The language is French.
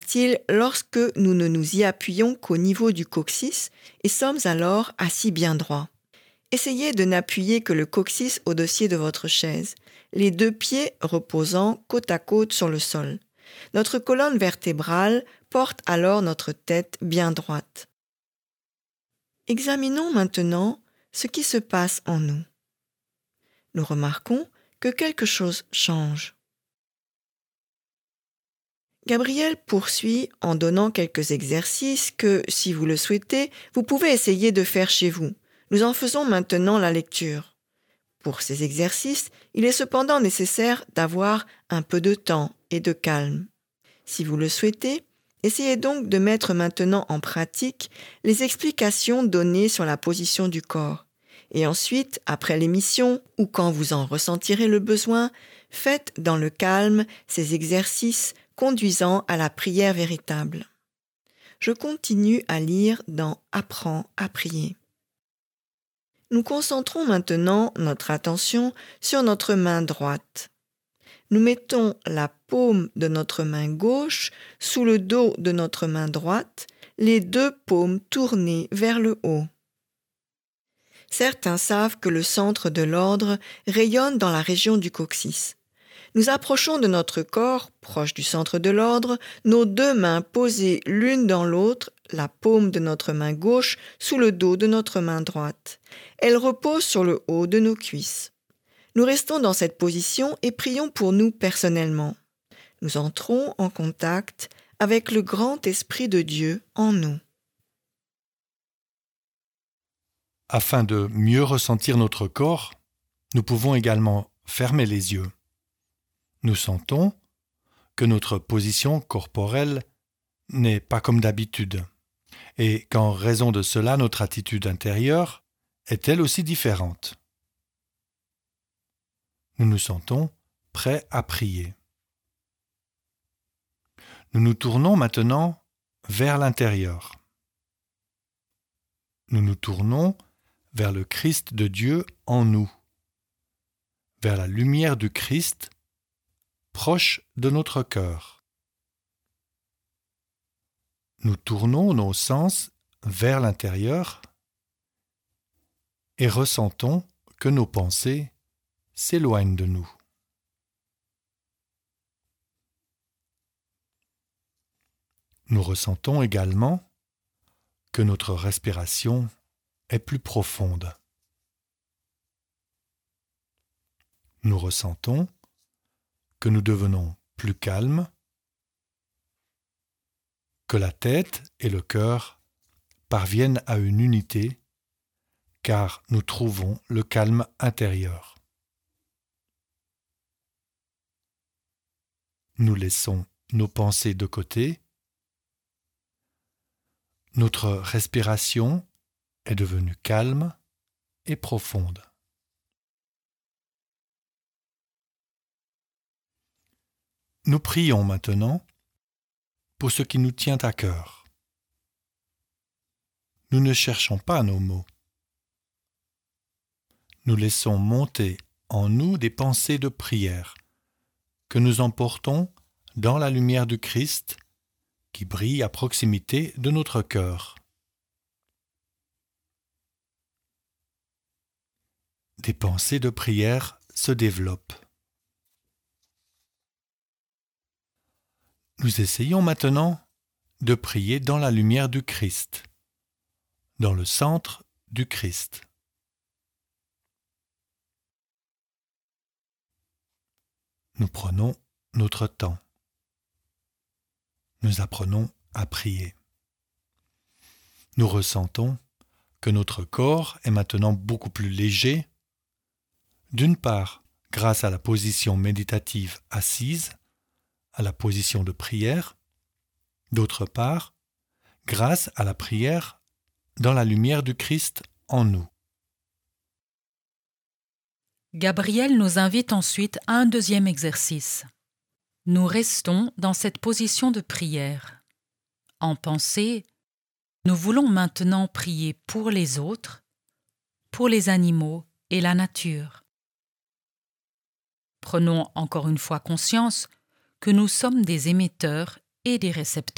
fertile lorsque nous ne nous y appuyons qu'au niveau du coccyx et sommes alors assis bien droit. Essayez de n'appuyer que le coccyx au dossier de votre chaise, les 2 pieds reposant côte à côte sur le sol. Notre colonne vertébrale porte alors notre tête bien droite. Examinons maintenant ce qui se passe en nous. Nous remarquons que quelque chose change. Gabriel poursuit en donnant quelques exercices que, si vous le souhaitez, vous pouvez essayer de faire chez vous. Nous en faisons maintenant la lecture. Pour ces exercices, il est cependant nécessaire d'avoir un peu de temps et de calme. Si vous le souhaitez, essayez donc de mettre maintenant en pratique les explications données sur la position du corps. Et ensuite, après l'émission ou quand vous en ressentirez le besoin, faites dans le calme ces exercices conduisant à la prière véritable. Je continue à lire dans « Apprends à prier ». Nous concentrons maintenant notre attention sur notre main droite. Nous mettons la paume de notre main gauche sous le dos de notre main droite, les 2 paumes tournées vers le haut. Certains savent que le centre de l'ordre rayonne dans la région du coccyx. Nous approchons de notre corps, proche du centre de l'ordre, nos 2 mains posées l'une dans l'autre, la paume de notre main gauche sous le dos de notre main droite. Elle repose sur le haut de nos cuisses. Nous restons dans cette position et prions pour nous personnellement. Nous entrons en contact avec le grand Esprit de Dieu en nous. Afin de mieux ressentir notre corps, nous pouvons également fermer les yeux. Nous sentons que notre position corporelle n'est pas comme d'habitude et qu'en raison de cela, notre attitude intérieure est elle aussi différente. Nous nous sentons prêts à prier. Nous nous tournons maintenant vers l'intérieur. Nous nous tournons vers le Christ de Dieu en nous, vers la lumière du Christ proche de notre cœur. Nous tournons nos sens vers l'intérieur et ressentons que nos pensées s'éloignent de nous. Nous ressentons également que notre respiration est plus profonde. Nous ressentons que nous devenons plus calmes, que la tête et le cœur parviennent à une unité, car nous trouvons le calme intérieur. Nous laissons nos pensées de côté. Notre respiration est devenue calme et profonde. Nous prions maintenant pour ce qui nous tient à cœur. Nous ne cherchons pas nos mots. Nous laissons monter en nous des pensées de prière que nous emportons dans la lumière du Christ qui brille à proximité de notre cœur. Des pensées de prière se développent. Nous essayons maintenant de prier dans la lumière du Christ, dans le centre du Christ. Nous prenons notre temps. Nous apprenons à prier. Nous ressentons que notre corps est maintenant beaucoup plus léger, d'une part grâce à la position méditative assise, à la position de prière, d'autre part grâce à la prière dans la lumière du Christ en nous. Gabriel nous invite ensuite à un deuxième exercice. Nous restons dans cette position de prière. En pensée, nous voulons maintenant prier pour les autres, pour les animaux et la nature. Prenons encore une fois conscience que nous sommes des émetteurs et des récepteurs